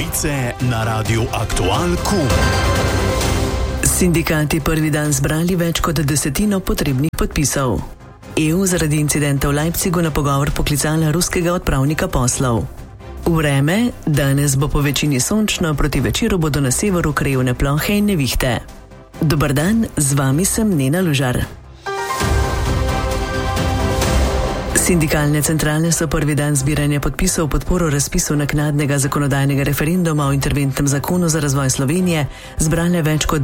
Novice na Radiu Aktual Q. Sindikati prvi dan zbrali več kot desetino potrebnih podpisov. EU zaradi incidenta v Leipzigu na pogovor poklicala ruskega odpravnika poslov. Vreme, danes bo po večini sončno, proti večeru bodo na severu krajevne plohe in nevihte. Dober dan, z vami sem Nena Lužar. Sindikalne centrale so prvi dan zbiranja podpisov v podporo razpisu naknadnega zakonodajnega referenduma o interventnem zakonu za razvoj Slovenije zbrale več kot